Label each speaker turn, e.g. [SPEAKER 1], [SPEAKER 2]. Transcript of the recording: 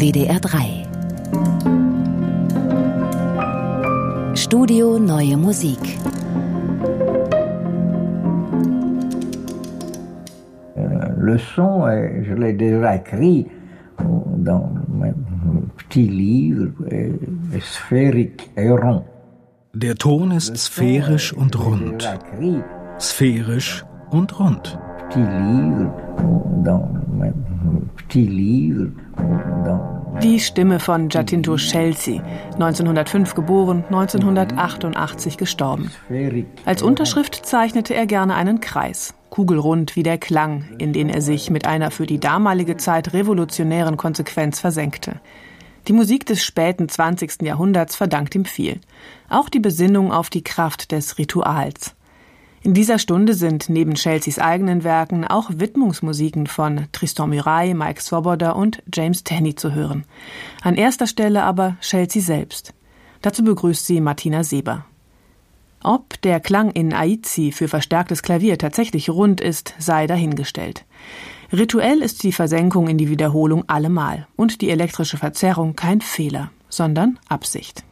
[SPEAKER 1] WDR 3 Studio Neue Musik.
[SPEAKER 2] Le son, je l'ai déjà écrit dans mes petits livres, sphérique et rond.
[SPEAKER 3] Der Ton ist sphärisch und rund. Sphärisch und rund.
[SPEAKER 4] Die Stimme von Giacinto Scelsi, 1905 geboren, 1988 gestorben. Als Unterschrift zeichnete er gerne einen Kreis, kugelrund wie der Klang, in den er sich mit einer für die damalige Zeit revolutionären Konsequenz versenkte. Die Musik des späten 20. Jahrhunderts verdankt ihm viel. Auch die Besinnung auf die Kraft des Rituals. In dieser Stunde sind neben Scelsis eigenen Werken auch Widmungsmusiken von Tristan Murail, Mike Swoboda und James Tenney zu hören. An erster Stelle aber Scelsi selbst. Dazu begrüßt sie Martina Seber. Ob der Klang in Aizzi für verstärktes Klavier tatsächlich rund ist, sei dahingestellt. Rituell ist die Versenkung in die Wiederholung allemal und die elektrische Verzerrung kein Fehler, sondern Absicht.